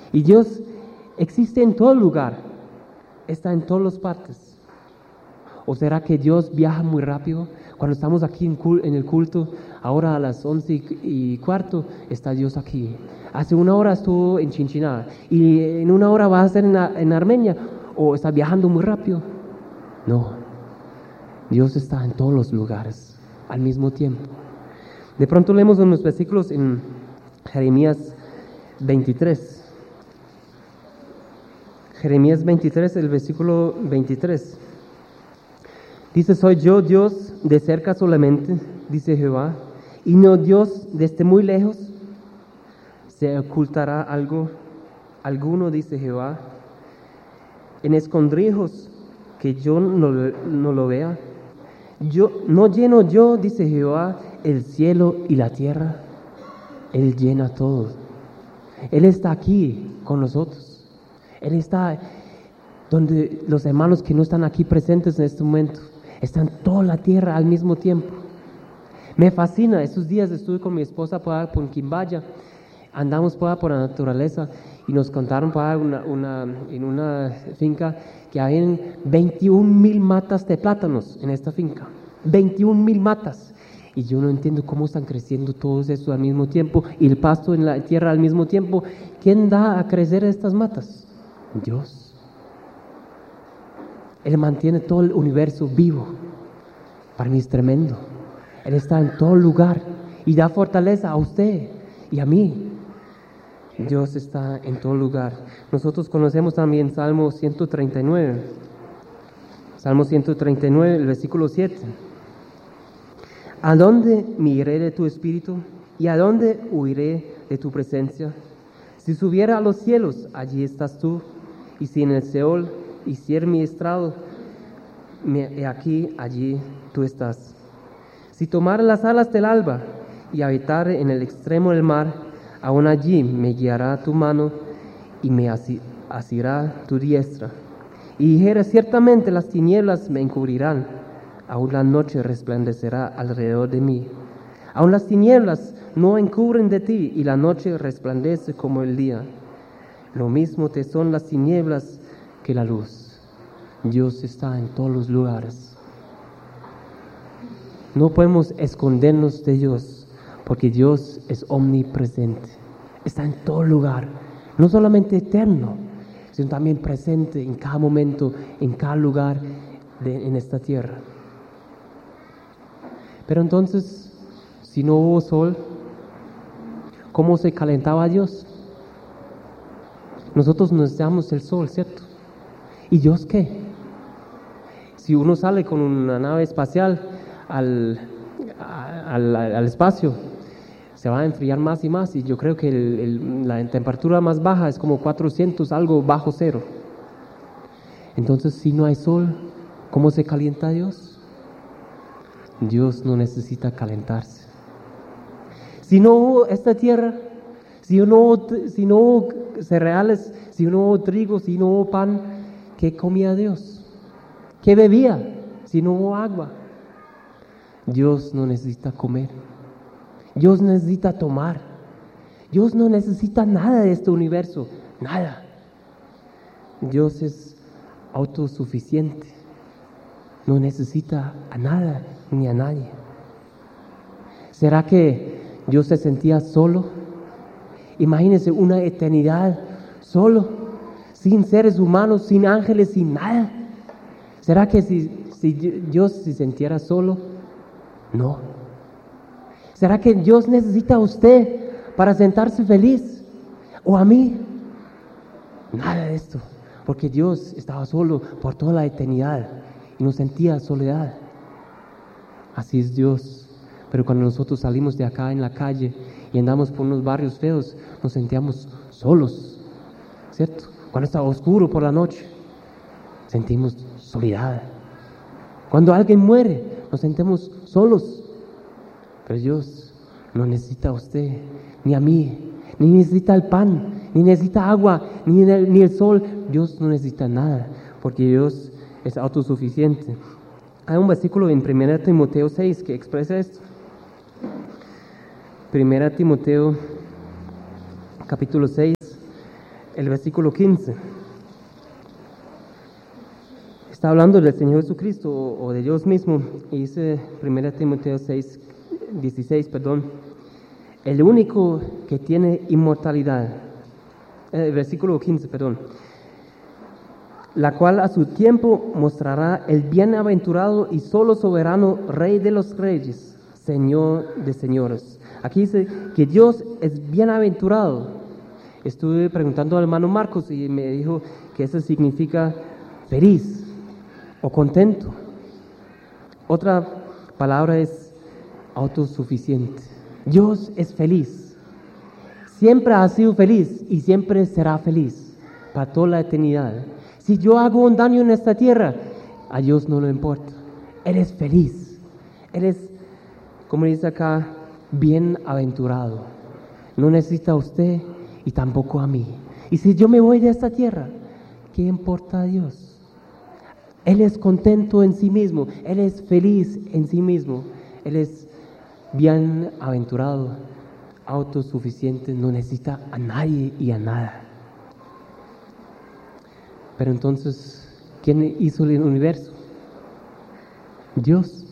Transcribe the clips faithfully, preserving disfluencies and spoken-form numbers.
Y Dios existe en todo lugar, está en todas las partes. ¿O será que Dios viaja muy rápido? Cuando estamos aquí en el culto, ahora a las once y cuarto, está Dios aquí. Hace una hora estuvo en Chinchiná y en una hora va a estar en, en Armenia. ¿O está viajando muy rápido? No, Dios está en todos los lugares al mismo tiempo. De pronto leemos unos versículos en Jeremías veintitrés. Jeremías veintitrés, el versículo veintitrés. Dice: soy yo Dios de cerca solamente, dice Jehová, y no Dios desde muy lejos. ¿Se ocultará algo, alguno, dice Jehová, en escondrijos que yo no, no lo vea? Yo, ¿no lleno yo, dice Jehová, el cielo y la tierra? Él llena todo. Él está aquí con nosotros. Él está donde los hermanos que no están aquí presentes en este momento, están toda la tierra al mismo tiempo. Me fascina. Estos días estuve con mi esposa por, por Quimbaya. Andamos por, por la naturaleza y nos contaron por una, una, en una finca que hay veintiún mil matas de plátanos en esta finca. veintiún mil matas. Y yo no entiendo cómo están creciendo todos estos al mismo tiempo y el pasto en la tierra al mismo tiempo. ¿Quién da a crecer estas matas? Dios. Él mantiene todo el universo vivo. Para mí es tremendo. Él está en todo lugar y da fortaleza a usted y a mí. Dios está en todo lugar. Nosotros conocemos también Salmo ciento treinta y nueve. Salmo ciento treinta y nueve, el versículo siete. ¿A dónde me iré de tu espíritu? ¿Y a dónde huiré de tu presencia? Si subiera a los cielos, allí estás tú. Y si en el Seol hiciera mi estrado, he aquí, allí tú estás. Si tomara las alas del alba y habitar en el extremo del mar, aún allí me guiará tu mano y me asirá tu diestra. Y dijera: ciertamente las tinieblas me encubrirán, aún la noche resplandecerá alrededor de mí. Aún las tinieblas no encubren de ti, y la noche resplandece como el día. Lo mismo te son las tinieblas que la luz. Dios está en todos los lugares. No podemos escondernos de Dios, porque Dios es omnipresente. Está en todo lugar, no solamente eterno, sino también presente en cada momento, en cada lugar de, en esta tierra. Pero entonces, si no hubo sol, ¿cómo se calentaba Dios? Nosotros necesitamos el sol, ¿cierto? ¿Y Dios qué? Si uno sale con una nave espacial al, al, al espacio, se va a enfriar más y más, y yo creo que el, el, la temperatura más baja es como cuatrocientos, algo bajo cero. Entonces, si no hay sol, ¿cómo se calienta Dios? Dios no necesita calentarse. Si no hubo esta tierra, si no hubo, si no hubo cereales, si no hubo trigo, si no hubo pan, ¿qué comía Dios? ¿Qué bebía si no hubo agua? Dios no necesita comer. Dios necesita tomar. Dios no necesita nada de este universo, nada. Dios es autosuficiente. No necesita a nada ni a nadie. ¿Será que Dios se sentía solo? Imagínense una eternidad solo, sin seres humanos, sin ángeles, sin nada. ¿Será que si, si Dios se sintiera solo? No. ¿Será que Dios necesita a usted para sentarse feliz? ¿O a mí? Nada de esto, porque Dios estaba solo por toda la eternidad y no sentía soledad. Así es Dios. Pero cuando nosotros salimos de acá en la calle y andamos por unos barrios feos, nos sentíamos solos, ¿cierto? Cuando está oscuro por la noche, sentimos soledad. Cuando alguien muere, nos sentimos solos. Pero Dios no necesita a usted, ni a mí, ni necesita el pan, ni necesita agua, ni el, ni el sol. Dios no necesita nada, porque Dios es autosuficiente. Hay un versículo en primera Timoteo seis que expresa esto. primera Timoteo capítulo seis, el versículo quince. Está hablando del Señor Jesucristo o, o de Dios mismo, y dice primera Timoteo seis, dieciséis, perdón, el único que tiene inmortalidad, eh, versículo quince, perdón, la cual a su tiempo mostrará el bienaventurado y solo soberano Rey de los reyes, Señor de señores. Aquí dice que Dios es bienaventurado. Estuve preguntando al hermano Marcos y me dijo que eso significa feliz o contento. Otra palabra es autosuficiente. Dios es feliz. Siempre ha sido feliz y siempre será feliz para toda la eternidad. Si yo hago un daño en esta tierra, a Dios no le importa. Él es feliz. Él es, como dice acá, bienaventurado. No necesita a usted y tampoco a mí. Y si yo me voy de esta tierra, ¿qué importa a Dios? Él es contento en sí mismo. Él es feliz en sí mismo. Él es bienaventurado, autosuficiente, no necesita a nadie y a nada. Pero entonces, ¿quién hizo el universo? Dios.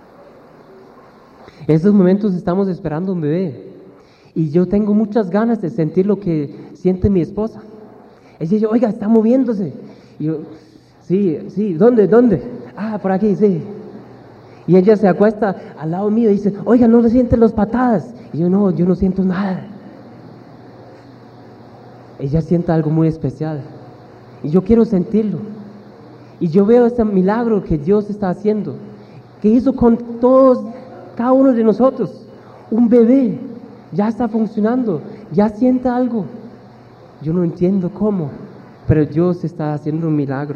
En estos momentos estamos esperando un bebé. Y yo tengo muchas ganas de sentir lo que siente mi esposa. Ella dice, oiga, está moviéndose. Y yo, sí, sí, ¿dónde, dónde? Ah, por aquí, sí. Y ella se acuesta al lado mío y dice, oiga, ¿no le sienten las patadas? Y yo, no, yo no siento nada. Ella siente algo muy especial. Y yo quiero sentirlo. Y yo veo ese milagro que Dios está haciendo, que hizo con todos, cada uno de nosotros. Un bebé ya está funcionando, ya siente algo. Yo no entiendo cómo, pero Dios está haciendo un milagro.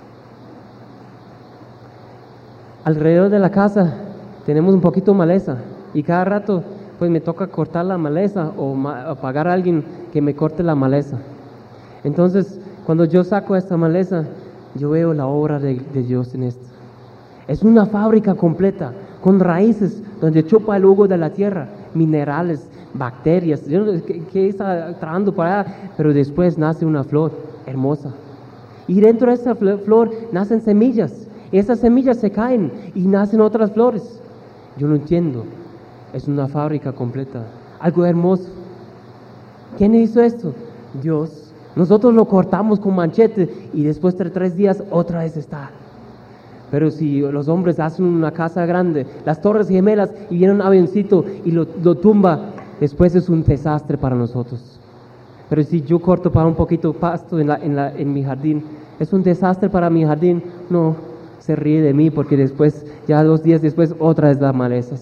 Alrededor de la casa tenemos un poquito de maleza y cada rato pues me toca cortar la maleza o, ma- o pagar a alguien que me corte la maleza. Entonces, cuando yo saco esta maleza, yo veo la obra de, de Dios en esto. Es una fábrica completa, con raíces, donde chupa el jugo de la tierra, minerales, bacterias, yo no sé qué, qué está trabajando para allá, pero después nace una flor hermosa. Y dentro de esa flor nacen semillas, y esas semillas se caen y nacen otras flores. Yo no entiendo, es una fábrica completa, algo hermoso. ¿Quién hizo esto? Dios. Nosotros lo cortamos con manchete y después de tres días otra vez está. Pero si los hombres hacen una casa grande, las torres gemelas, y viene un avioncito y lo, lo tumba, después es un desastre para nosotros. Pero si yo corto para un poquito pasto en, la, en, la, en mi jardín, ¿es un desastre para mi jardín? No, se ríe de mí porque después, ya dos días después, otra vez la maleza.